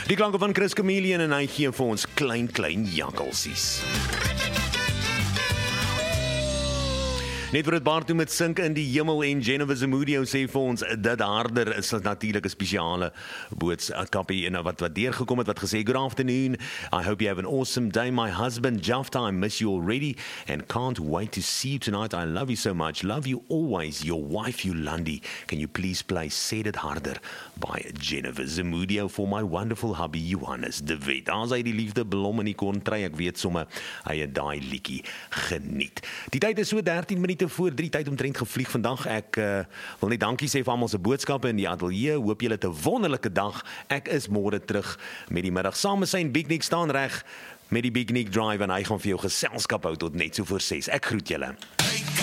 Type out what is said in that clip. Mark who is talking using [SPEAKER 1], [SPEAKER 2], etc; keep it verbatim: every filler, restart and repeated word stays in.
[SPEAKER 1] Die klanke van Chris Chameleon en hy gee vir ons klein, klein jakkelsies. Net vir het baar toe met sink in die hemel en Jennifer Zamudio sê vir ons, dit harder is natuurlijk een speciale boodskapie en wat, wat deurgekom het, wat gesê, good afternoon, I hope you have an awesome day, my husband Jafta, I miss you already and can't wait to see you tonight, I love you so much, love you always, your wife Yolandi, can you please play Sê Dit Harder by Jennifer Zamudio for my wonderful hubby Johannes de Wet, as hy die liefde blom in die kontry, ek weet somme, hy het daai liedjie geniet. Die tyd is so dertien minute voor drie tyd omtrent gevlieg vandag. Ek uh, wil net dankie sê vir almal se boodskappe in die ateljee. Hoop julle het 'n wonderlike dag. Ek is môre terug met die middag. Saam met sy Big Nick staan reg met die Big Nick Drive en hy gaan vir jou geselskap hou tot net so voor ses. Ek groet julle. Hey.